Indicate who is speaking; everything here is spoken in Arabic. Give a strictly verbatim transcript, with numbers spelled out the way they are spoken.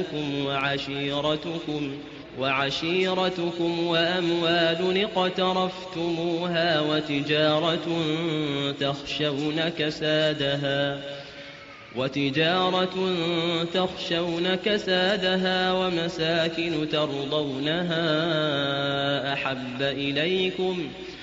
Speaker 1: وعشيرتكم وعشيرتكم وأموال اقترفتموها وتجارة تخشون كسادها وتجارة تخشون كسادها ومساكن ترضونها أحب إليكم